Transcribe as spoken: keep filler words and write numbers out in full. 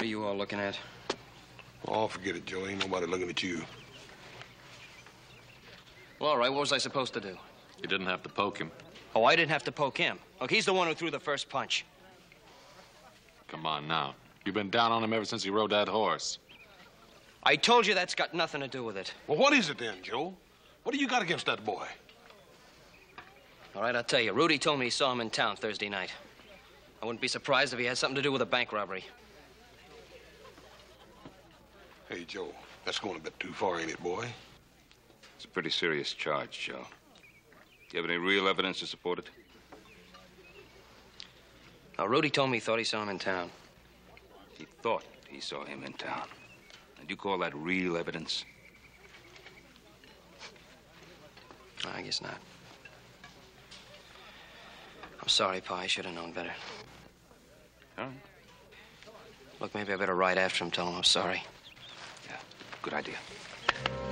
are you all looking at? Oh, forget it, Joe. Ain't nobody looking at you. Well, all right, what was I supposed to do? You didn't have to poke him. Oh, I didn't have to poke him. Look, he's the one who threw the first punch. Come on now. You've been down on him ever since he rode that horse. I told you that's got nothing to do with it. Well, what is it then, Joe? What do you got against that boy? All right, I'll tell you. Rudy told me he saw him in town Thursday night. I wouldn't be surprised if he had something to do with a bank robbery. Hey, Joe, that's going a bit too far, ain't it, boy? It's a pretty serious charge, Joe. Do you have any real evidence to support it? Now, Rudy told me he thought he saw him in town. He thought he saw him in town. And you call that real evidence? I guess not. I'm sorry, Pa. I should have known better. All right. Look, maybe I better ride after him, tell him I'm sorry. Yeah, good idea.